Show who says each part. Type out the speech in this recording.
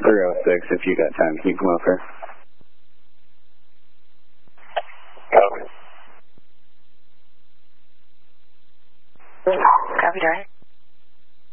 Speaker 1: 306, if you got time, can you come over?
Speaker 2: Copy, Dart.